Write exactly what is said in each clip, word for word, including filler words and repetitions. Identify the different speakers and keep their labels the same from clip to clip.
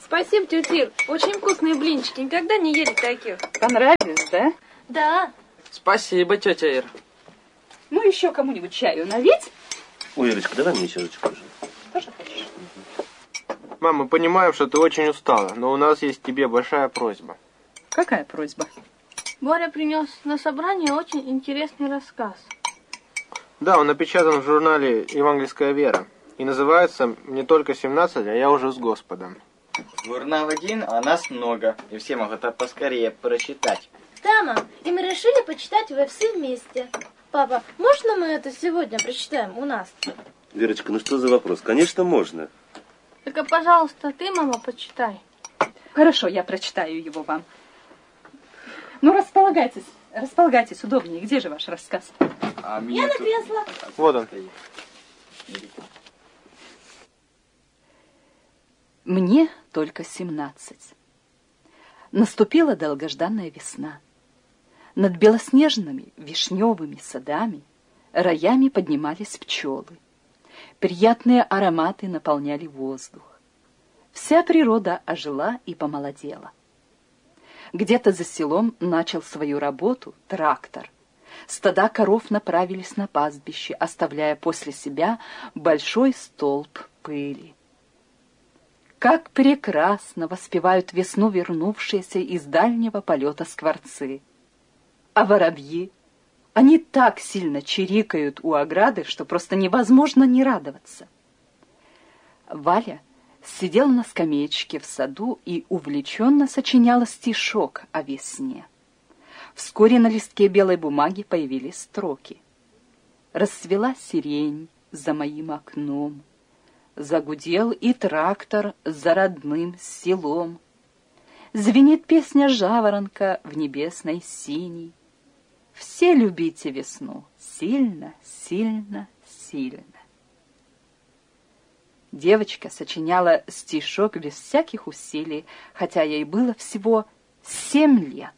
Speaker 1: Спасибо, тетя Ир. Очень вкусные блинчики. Никогда не ели таких.
Speaker 2: Понравились, да?
Speaker 1: Да.
Speaker 3: Спасибо, тетя Ир.
Speaker 2: Ну, еще кому-нибудь чаю налить?
Speaker 4: Ой, Ирочка, давай мне чашечку уже.
Speaker 2: Тоже хочешь?
Speaker 3: Мам, мы понимаем, что ты очень устала, но у нас есть к тебе большая просьба.
Speaker 2: Какая просьба?
Speaker 1: Боря принес на собрание очень интересный рассказ.
Speaker 3: Да, он напечатан в журнале «Евангельская вера». И называется «Не только семнадцать, а я уже с Господом».
Speaker 5: Журнал один, а нас много. И все могут это поскорее прочитать.
Speaker 6: Да, мам, и мы решили почитать его все вместе. Папа, можно мы это сегодня прочитаем у нас?
Speaker 4: Верочка, ну что за вопрос? Конечно, можно.
Speaker 1: Только, пожалуйста, ты, мама, почитай.
Speaker 2: Хорошо, я прочитаю его вам. Ну, располагайтесь, располагайтесь удобнее. Где же ваш рассказ?
Speaker 5: А
Speaker 6: Я на кресло.
Speaker 3: Вот он.
Speaker 2: Мне только семнадцать. Наступила долгожданная весна. Над белоснежными вишневыми садами роями поднимались пчелы. Приятные ароматы наполняли воздух. Вся природа ожила и помолодела. Где-то за селом начал свою работу трактор. Стада коров направились на пастбище, оставляя после себя большой столб пыли. Как прекрасно воспевают весну вернувшиеся из дальнего полета скворцы. А воробьи, они так сильно чирикают у ограды, что просто невозможно не радоваться. Валя сидела на скамеечке в саду и увлеченно сочиняла стишок о весне. Вскоре на листке белой бумаги появились строки. «Расцвела сирень за моим окном, загудел и трактор за родным селом. Звенит песня жаворонка в небесной синей. Все любите весну сильно, сильно, сильно». Девочка сочиняла стишок без всяких усилий, хотя ей было всего семь лет.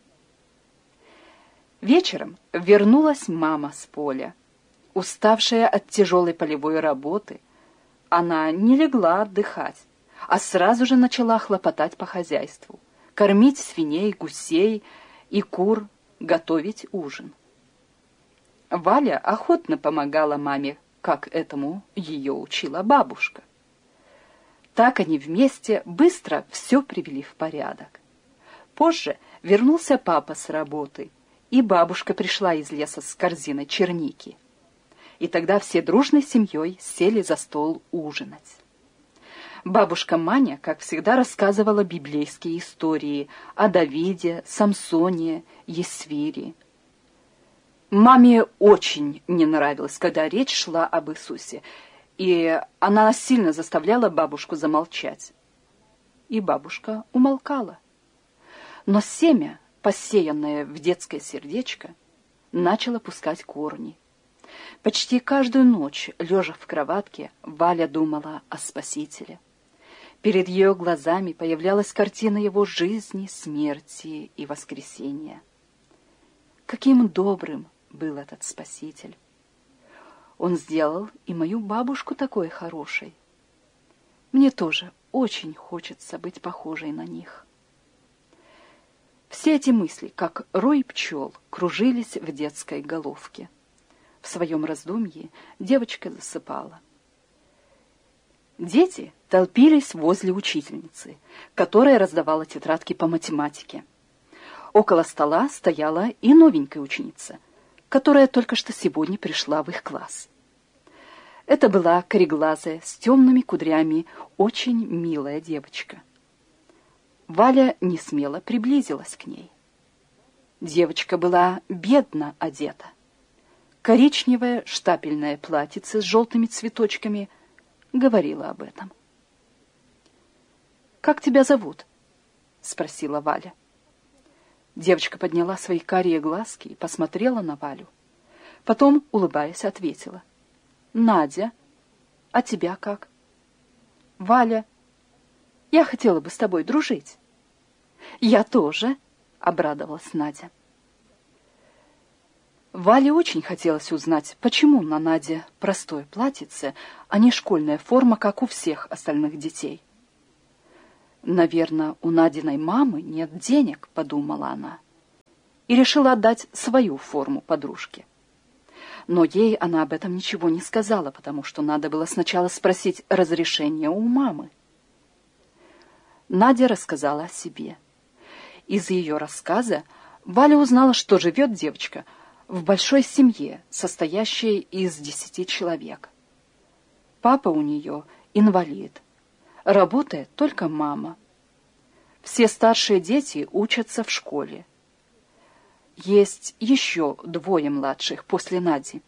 Speaker 2: Вечером вернулась мама с поля. Уставшая от тяжелой полевой работы, она не легла отдыхать, а сразу же начала хлопотать по хозяйству, кормить свиней, гусей и кур, готовить ужин. Валя охотно помогала маме, как этому ее учила бабушка. Так они вместе быстро все привели в порядок. Позже вернулся папа с работы, и бабушка пришла из леса с корзиной черники. И тогда все дружной семьей сели за стол ужинать. Бабушка Маня, как всегда, рассказывала библейские истории о Давиде, Самсоне, Есфире. Маме очень не нравилось, когда речь шла об Иисусе, и она сильно заставляла бабушку замолчать. И бабушка умолкала. Но семя, посеянное в детское сердечко, начало пускать корни. Почти каждую ночь, лежа в кроватке, Валя думала о Спасителе. Перед ее глазами появлялась картина его жизни, смерти и воскресения. Каким добрым был этот Спаситель! Он сделал и мою бабушку такой хорошей. Мне тоже очень хочется быть похожей на них. Все эти мысли, как рой пчел, кружились в детской головке. В своем раздумье девочка засыпала. Дети толпились возле учительницы, которая раздавала тетрадки по математике. Около стола стояла и новенькая ученица, которая только что сегодня пришла в их класс. Это была кореглазая, с темными кудрями, очень милая девочка. Валя несмело приблизилась к ней. Девочка была бедно одета. Коричневое штапельное платьице с желтыми цветочками говорило об этом. «Как тебя зовут?» — спросила Валя. Девочка подняла свои карие глазки и посмотрела на Валю. Потом, улыбаясь, ответила: «Надя, а тебя как?» «Валя, я хотела бы с тобой дружить». «Я тоже», — обрадовалась Надя. Вале очень хотелось узнать, почему на Наде простое платьице, а не школьная форма, как у всех остальных детей. «Наверное, у Надиной мамы нет денег», — подумала она, и решила отдать свою форму подружке. Но ей она об этом ничего не сказала, потому что надо было сначала спросить разрешения у мамы. Надя рассказала о себе. Из ее рассказа Валя узнала, что живет девочка в большой семье, состоящей из десяти человек. Папа у нее инвалид. Работает только мама. Все старшие дети учатся в школе. Есть еще двое младших после Нади.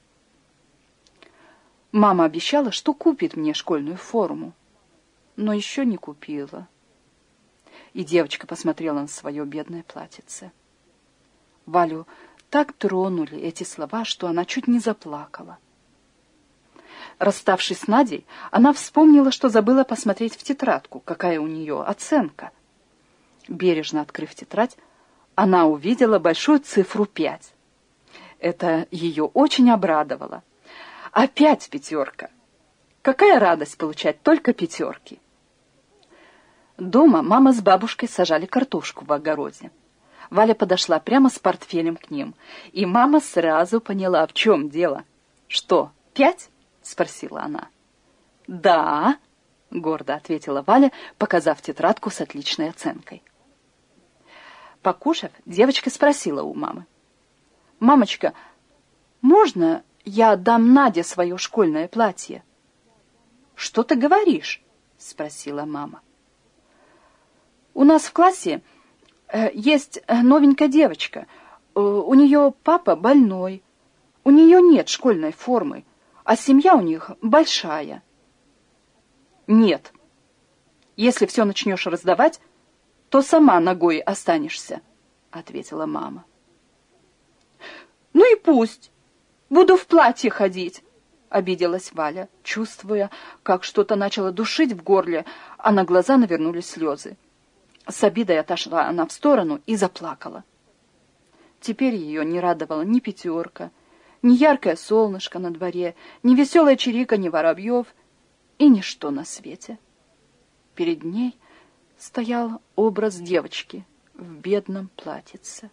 Speaker 2: Мама обещала, что купит мне школьную форму, но еще не купила. И девочка посмотрела на свое бедное платьице. Валю так тронули эти слова, что она чуть не заплакала. Расставшись с Надей, она вспомнила, что забыла посмотреть в тетрадку, какая у нее оценка. Бережно открыв тетрадь, она увидела большую цифру пять. Это ее очень обрадовало. Опять пятерка! Какая радость получать только пятерки! Дома мама с бабушкой сажали картошку в огороде. Валя подошла прямо с портфелем к ним, и мама сразу поняла, в чем дело. «Что, пять?» — спросила она. «Да», — гордо ответила Валя, показав тетрадку с отличной оценкой. Покушав, девочка спросила у мамы: «Мамочка, можно я отдам Наде свое школьное платье?» «Что ты говоришь?» — спросила мама. «У нас в классе э, есть новенькая девочка. Э, у нее папа больной. У нее нет школьной формы, а семья у них большая». «Нет. Если все начнешь раздавать, то сама ногой останешься», — ответила мама. «Ну и пусть. Буду в платье ходить», — обиделась Валя, чувствуя, как что-то начало душить в горле, а на глаза навернулись слезы. С обидой отошла она в сторону и заплакала. Теперь ее не радовала ни пятерка, ни яркое солнышко на дворе, ни веселое чириканье воробьев и ничто на свете. Перед ней стоял образ девочки в бедном платьице.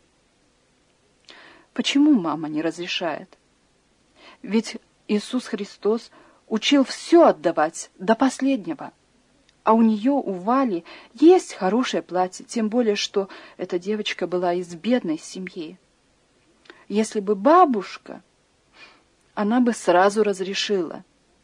Speaker 2: Почему мама не разрешает? Ведь Иисус Христос учил все отдавать до последнего. А у нее, у Вали, есть хорошее платье, тем более, что эта девочка была из бедной семьи. Если бы бабушка, она бы сразу разрешила.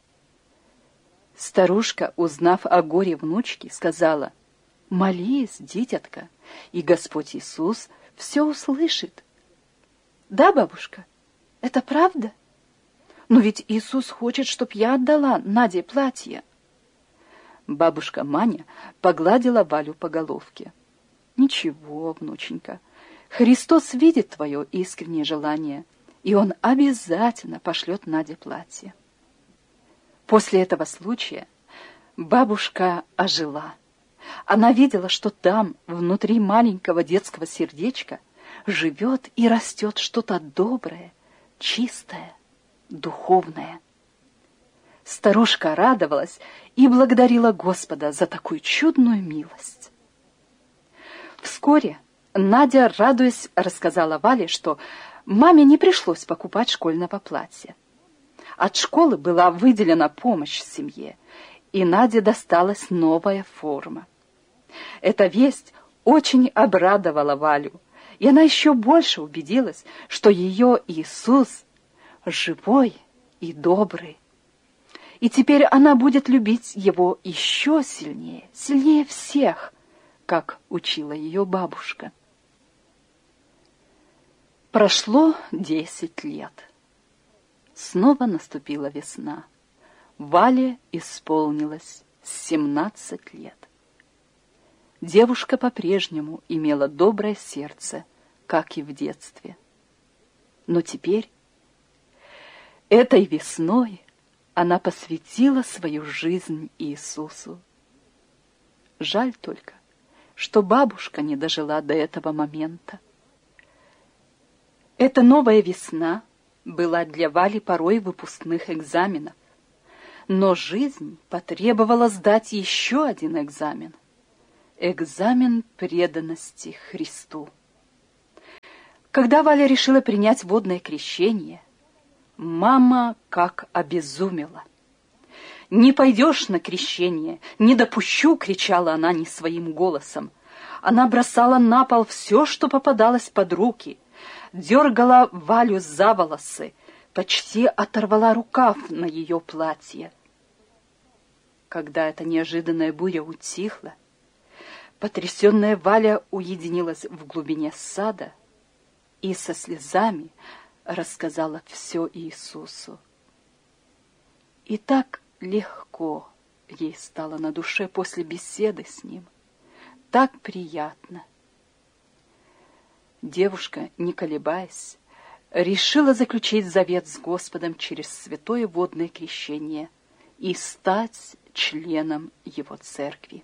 Speaker 2: Старушка, узнав о горе внучки, сказала: «Молись, дитятка, и Господь Иисус все услышит». «Да, бабушка, это правда? Но ведь Иисус хочет, чтоб я отдала Наде платье». Бабушка Маня погладила Валю по головке. «Ничего, внученька, Христос видит твое искреннее желание, и Он обязательно пошлет Наде платье». После этого случая бабушка ожила. Она видела, что там, внутри маленького детского сердечка, живет и растет что-то доброе, чистое, духовное. Старушка радовалась и благодарила Господа за такую чудную милость. Вскоре Надя, радуясь, рассказала Вале, что маме не пришлось покупать школьного платья. От школы была выделена помощь семье, и Наде досталась новая форма. Эта весть очень обрадовала Валю, и она еще больше убедилась, что ее Иисус живой и добрый. И теперь она будет любить его еще сильнее, сильнее всех, как учила ее бабушка. Прошло десять лет. Снова наступила весна. Вале исполнилось семнадцать лет. Девушка по-прежнему имела доброе сердце, как и в детстве. Но теперь, этой весной, она посвятила свою жизнь Иисусу. Жаль только, что бабушка не дожила до этого момента. Эта новая весна была для Вали порой выпускных экзаменов, но жизнь потребовала сдать еще один экзамен. Экзамен преданности Христу. Когда Валя решила принять водное крещение, мама как обезумела. «Не пойдешь на крещение, не допущу!» — кричала она не своим голосом. Она бросала на пол все, что попадалось под руки, дергала Валю за волосы, почти оторвала рукав на ее платье. Когда эта неожиданная буря утихла, потрясенная Валя уединилась в глубине сада и со слезами рассказала все Иисусу. И так легко ей стало на душе после беседы с ним, так приятно. Девушка, не колебаясь, решила заключить завет с Господом через святое водное крещение и стать членом Его церкви.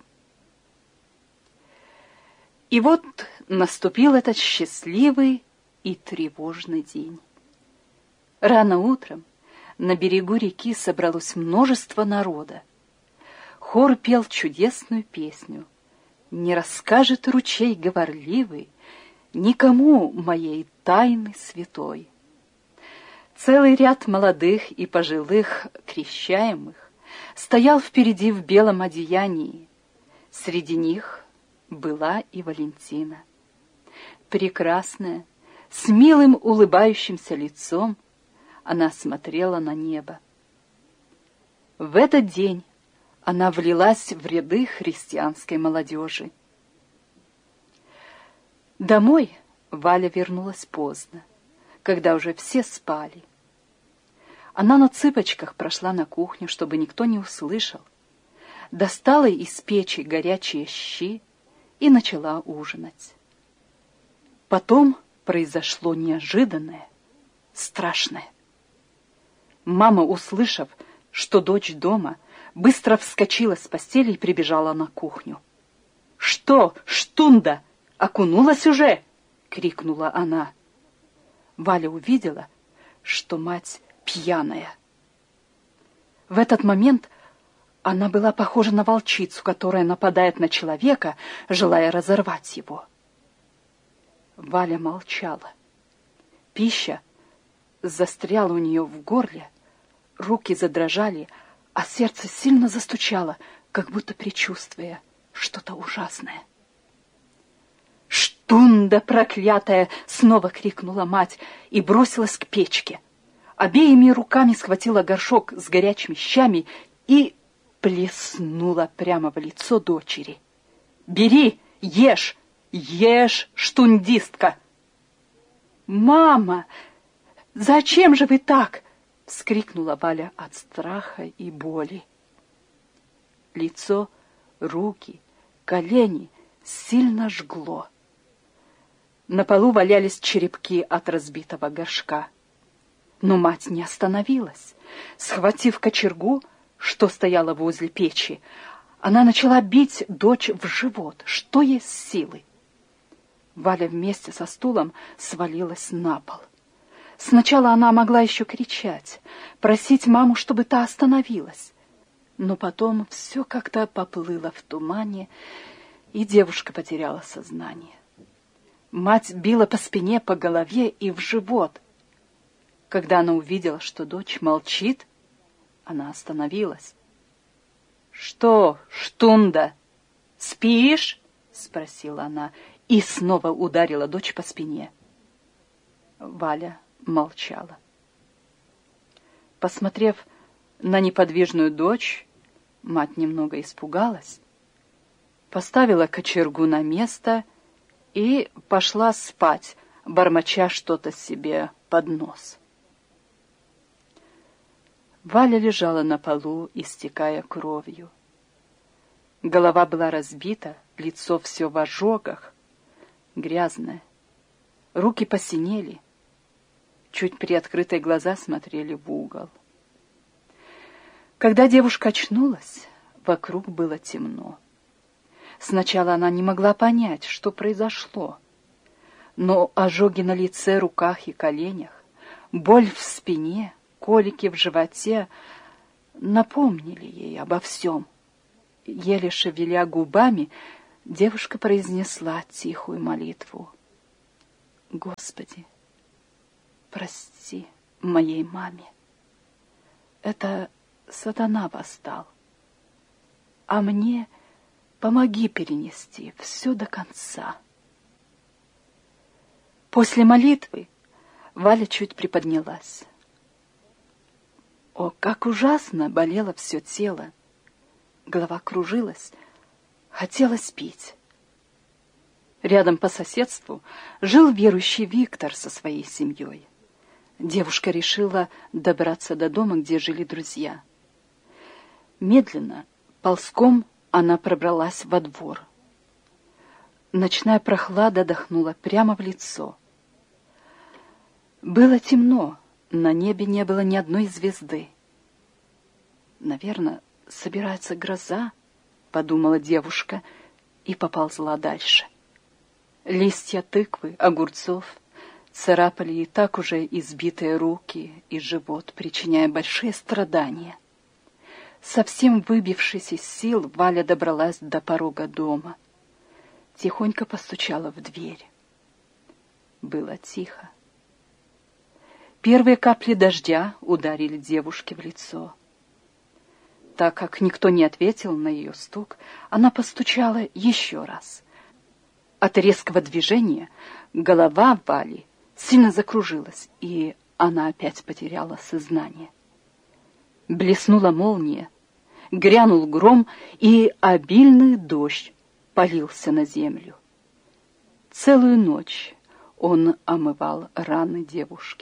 Speaker 2: И вот наступил этот счастливый и тревожный день. Рано утром на берегу реки собралось множество народа. Хор пел чудесную песню: «Не расскажет ручей говорливый никому моей тайны святой». Целый ряд молодых и пожилых крещаемых стоял впереди в белом одеянии. Среди них была и Валентина. Прекрасная, с милым улыбающимся лицом, она смотрела на небо. В этот день она влилась в ряды христианской молодежи. Домой Валя вернулась поздно, когда уже все спали. Она на цыпочках прошла на кухню, чтобы никто не услышал, достала из печи горячие щи и начала ужинать. Потом произошло неожиданное, страшное. Мама, услышав, что дочь дома, быстро вскочила с постели и прибежала на кухню. «Что, Штунда, окунулась уже?» — крикнула она. Валя увидела, что мать пьяная. В этот момент она была похожа на волчицу, которая нападает на человека, желая разорвать его. Валя молчала. Пища застряла у нее в горле, руки задрожали, а сердце сильно застучало, как будто предчувствуя что-то ужасное. «Штунда проклятая!» — снова крикнула мать и бросилась к печке. Обеими руками схватила горшок с горячими щами и плеснула прямо в лицо дочери. «Бери, ешь, ешь, штундистка!» «Мама, зачем же вы так?» — вскрикнула Валя от страха и боли. Лицо, руки, колени сильно жгло. На полу валялись черепки от разбитого горшка. Но мать не остановилась. Схватив кочергу, что стояла возле печи, она начала бить дочь в живот, что есть силы. Валя вместе со стулом свалилась на пол. Сначала она могла еще кричать, просить маму, чтобы та остановилась. Но потом все как-то поплыло в тумане, и девушка потеряла сознание. Мать била по спине, по голове и в живот. Когда она увидела, что дочь молчит, она остановилась. «Что, Штунда, спишь?» — спросила она и снова ударила дочь по спине. Валя молчала. Посмотрев на неподвижную дочь, мать немного испугалась, поставила кочергу на место и пошла спать, бормоча что-то себе под нос. Валя лежала на полу, истекая кровью. Голова была разбита, лицо все в ожогах, грязное. Руки посинели, чуть приоткрытые глаза смотрели в угол. Когда девушка очнулась, вокруг было темно. Сначала она не могла понять, что произошло, но ожоги на лице, руках и коленях, боль в спине, колики в животе напомнили ей обо всем. Еле шевеля губами, Девушка произнесла тихую молитву. «Господи, прости моей маме. Это сатана восстал. А мне помоги перенести все до конца». После молитвы Валя чуть приподнялась. О, как ужасно болело все тело. Голова кружилась, хотелось пить. Рядом по соседству жил верующий Виктор со своей семьей. Девушка решила добраться до дома, где жили друзья. Медленно, ползком, она пробралась во двор. Ночная прохлада дохнула прямо в лицо. Было темно, на небе не было ни одной звезды. «Наверное, собирается гроза», — подумала девушка и поползла дальше. Листья тыквы, огурцов царапали и так уже избитые руки и живот, причиняя большие страдания. Совсем выбившись из сил, Валя добралась до порога дома. Тихонько постучала в дверь. Было тихо. Первые капли дождя ударили девушке в лицо. Так как никто не ответил на ее стук, она постучала еще раз. От резкого движения голова Вали сильно закружилась, и она опять потеряла сознание. Блеснула молния, грянул гром, и обильный дождь полился на землю. Целую ночь он омывал раны девушки.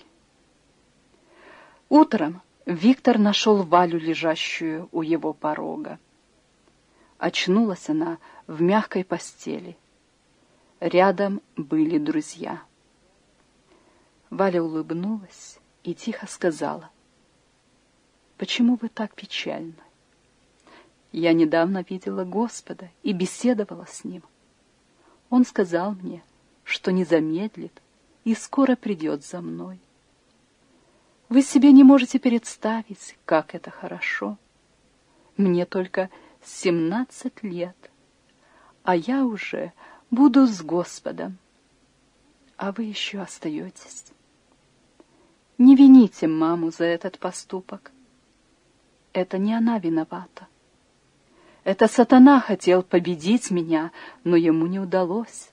Speaker 2: Утром Виктор нашел Валю, лежащую у его порога. Очнулась она в мягкой постели. Рядом были друзья. Валя улыбнулась и тихо сказала: «Почему вы так печальны? Я недавно видела Господа и беседовала с Ним. Он сказал мне, что не замедлит и скоро придет за мной. Вы себе не можете представить, как это хорошо. Мне только семнадцать лет, а я уже буду с Господом, а вы еще остаетесь. Не вините маму за этот поступок. Это не она виновата. Это сатана хотел победить меня, но ему не удалось».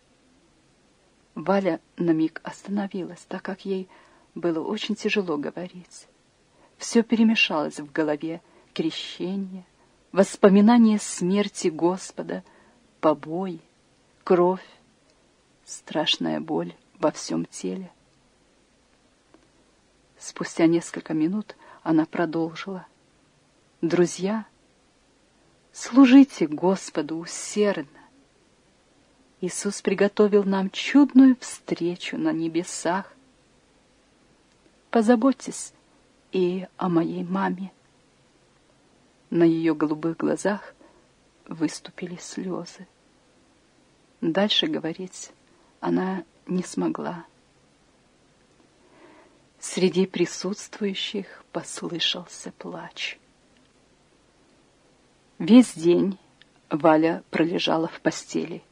Speaker 2: Валя на миг остановилась, так как ей было очень тяжело говорить. Все перемешалось в голове: крещение, воспоминания смерти Господа, побои, кровь, страшная боль во всем теле. Спустя несколько минут она продолжила: «Друзья, служите Господу усердно. Иисус приготовил нам чудную встречу на небесах. Позаботьтесь и о моей маме». На ее голубых глазах выступили слезы. Дальше говорить она не смогла. Среди присутствующих послышался плач. Весь день Валя пролежала в постели.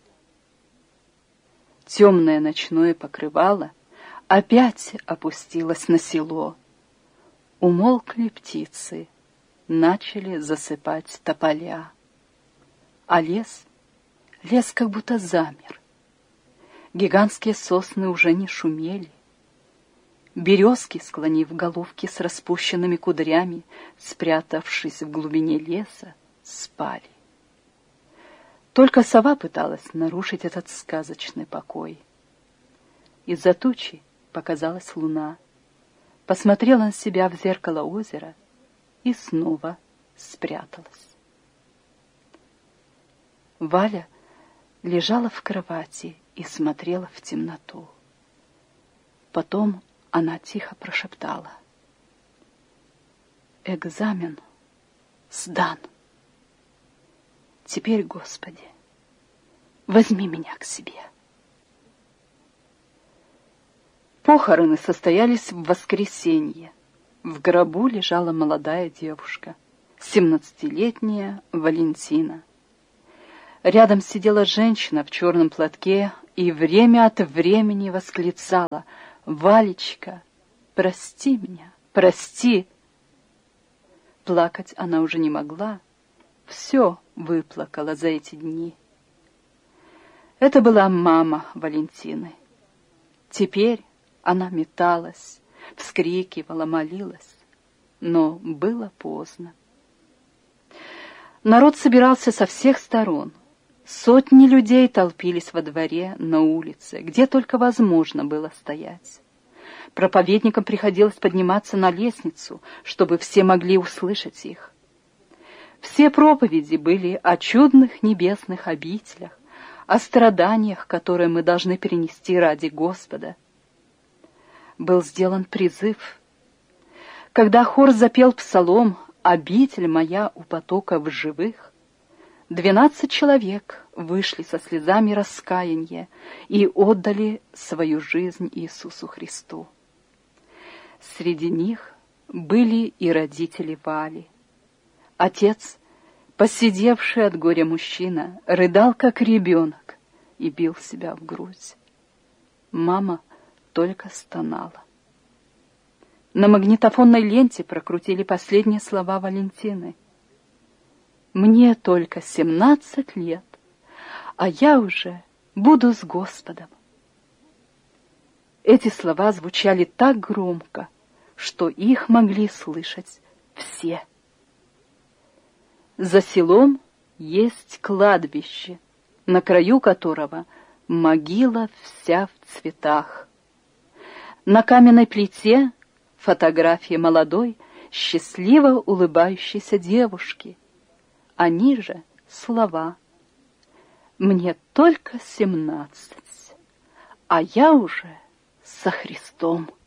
Speaker 2: Темное ночное покрывало опять опустилось на село. Умолкли птицы, начали засыпать тополя. А лес, лес как будто замер. Гигантские сосны уже не шумели. Березки, склонив головки с распущенными кудрями, спрятавшись в глубине леса, спали. Только сова пыталась нарушить этот сказочный покой. Из-за тучи показалась луна, посмотрела на себя в зеркало озера и снова спряталась. Валя лежала в кровати и смотрела в темноту. Потом она тихо прошептала: «Экзамен сдан. Теперь, Господи, возьми меня к себе». Похороны состоялись в воскресенье. В гробу лежала молодая девушка, семнадцатилетняя Валентина. Рядом сидела женщина в черном платке и время от времени восклицала: «Валечка, прости меня, прости!» Плакать она уже не могла, все выплакала за эти дни. Это была мама Валентины. Теперь она металась, вскрикивала, молилась, но было поздно. Народ собирался со всех сторон. Сотни людей толпились во дворе, на улице, где только возможно было стоять. Проповедникам приходилось подниматься на лестницу, чтобы все могли услышать их. Все проповеди были о чудных небесных обителях, о страданиях, которые мы должны перенести ради Господа. Был сделан призыв. Когда хор запел псалом «Обитель моя у потоков живых», двенадцать человек вышли со слезами раскаяния и отдали свою жизнь Иисусу Христу. Среди них были и родители Вали. Отец, посидевший от горя мужчина, рыдал, как ребенок, и бил себя в грудь. Мама только стонала. На магнитофонной ленте прокрутили последние слова Валентины. «Мне только семнадцать лет, а я уже буду с Господом». Эти слова звучали так громко, что их могли слышать все. За селом есть кладбище, на краю которого могила вся в цветах. На каменной плите фотография молодой, счастливо улыбающейся девушки. Они же слова: «Мне только семнадцать, а я уже со Христом».